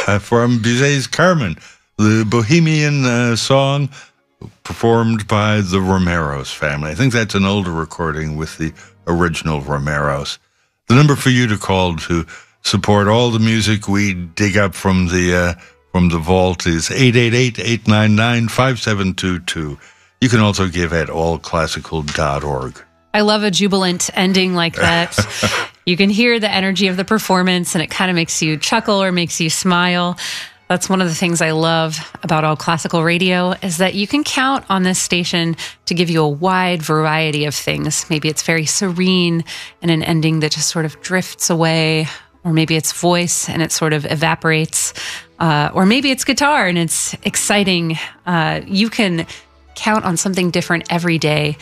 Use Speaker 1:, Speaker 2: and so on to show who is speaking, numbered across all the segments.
Speaker 1: from Bizet's Carmen, the Bohemian song performed by the Romeros family. I think that's an older recording with the original Romeros. The number for you to call to support all the music we dig up from the vault is 888-899-5722. You can also give at allclassical.org.
Speaker 2: I love a jubilant ending like that. You can hear the energy of the performance, and it kind of makes you chuckle or makes you smile. That's one of the things I love about All Classical Radio, is that you can count on this station to give you a wide variety of things. Maybe it's very serene and an ending that just sort of drifts away, or maybe it's voice and it sort of evaporates, or maybe it's guitar and it's exciting. You can count on something different every day.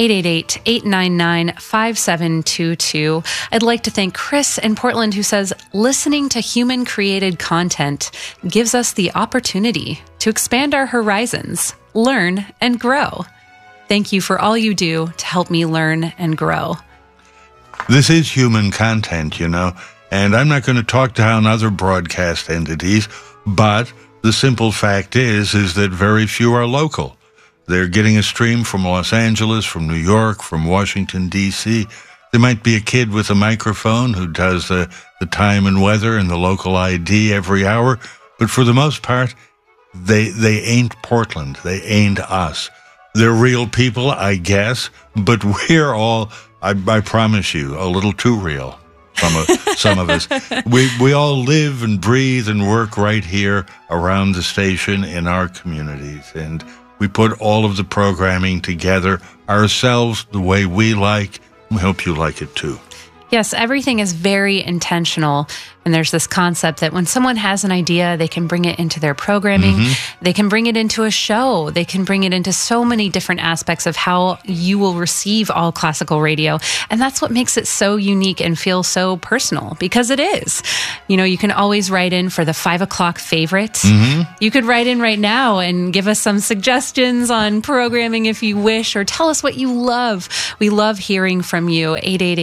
Speaker 2: 888-899-5722. I'd like to thank Chris in Portland, who says, listening to human-created content gives us the opportunity to expand our horizons, learn, and grow. Thank you for all you do to help me learn and grow.
Speaker 1: This is human content, and I'm not going to talk down other broadcast entities, but the simple fact is that very few are local. They're getting a stream from Los Angeles, from New York, from Washington, D.C. There might be a kid with a microphone who does the time and weather and the local ID every hour, but for the most part, they ain't Portland. They ain't us. They're real people, I guess, but we're all, I promise you, a little too real. Some of us. We all live and breathe and work right here around the station in our communities, and we put all of the programming together ourselves the way we like. We hope you like it too.
Speaker 2: Yes, everything is very intentional. And there's this concept that when someone has an idea, they can bring it into their programming. Mm-hmm. They can bring it into a show. They can bring it into so many different aspects of how you will receive All Classical Radio. And that's what makes it so unique and feel so personal, because it is. You can always write in for the 5 o'clock favorite. Mm-hmm. You could write in right now and give us some suggestions on programming if you wish, or tell us what you love. We love hearing from you.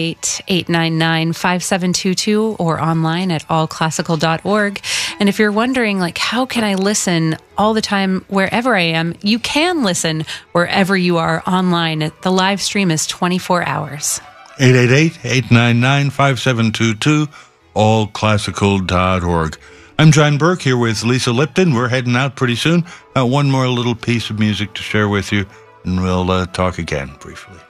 Speaker 2: 888-899-5722 or online at allclassical.org. And if you're wondering, how can I listen all the time wherever I am, you can listen wherever you are online. The live stream is 24 hours.
Speaker 1: 888-899-5722, allclassical.org. I'm John Burke here with Lisa Lipton. We're heading out pretty soon. One more little piece of music to share with you, and we'll talk again briefly.